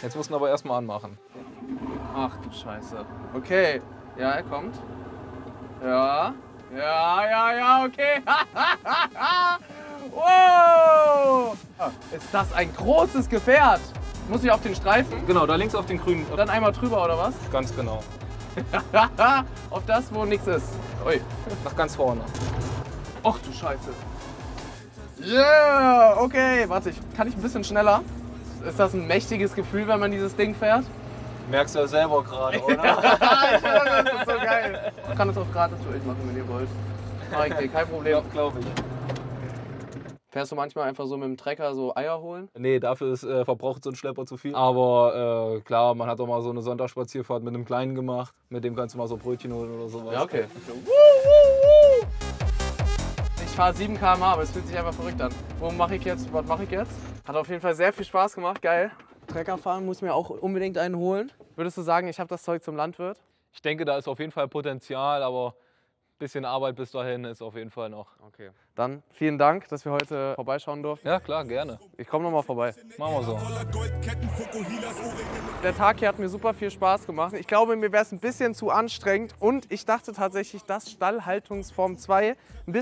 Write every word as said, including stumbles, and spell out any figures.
Jetzt musst du ihn aber erstmal anmachen. Ach du Scheiße. Okay. Ja, er kommt. Ja. Ja, ja, ja, okay. Wow! Ist das ein großes Gefährt? Muss ich auf den Streifen? Genau, da links auf den grünen. Und dann einmal drüber, oder was? Ganz genau. Auf das, wo nichts ist. Ui. Nach ganz vorne. Ach du Scheiße. Yeah, okay. Warte, ich, kann ich ein bisschen schneller? Ist das ein mächtiges Gefühl, wenn man dieses Ding fährt? Merkst du ja selber gerade, oder? Ich finde, das ist so geil. Ich kann das auch gratis für euch machen, wenn ihr wollt. Mach ich dir, kein Problem. Ja, glaube ich. Fährst du manchmal einfach so mit dem Trecker so Eier holen? Nee, dafür ist, äh, verbraucht so ein Schlepper zu viel. Aber äh, klar, man hat auch mal so eine Sonntagsspazierfahrt mit einem Kleinen gemacht. Mit dem kannst du mal so Brötchen holen oder sowas. Ja, okay. Ich fahre sieben Kilometer pro Stunde, aber es fühlt sich einfach verrückt an. Wo mache ich jetzt? Was mache ich jetzt? Hat auf jeden Fall sehr viel Spaß gemacht, geil. Trecker fahren muss mir auch unbedingt einen holen. Würdest du sagen, ich habe das Zeug zum Landwirt? Ich denke, da ist auf jeden Fall Potenzial, aber ein bisschen Arbeit bis dahin ist auf jeden Fall noch. Okay. Dann vielen Dank, dass wir heute vorbeischauen durften. Ja, klar, gerne. Ich komme noch mal vorbei. Machen wir so. Der Tag hier hat mir super viel Spaß gemacht. Ich glaube, mir wäre es ein bisschen zu anstrengend und ich dachte tatsächlich, dass Stallhaltungsform zwei ein bisschen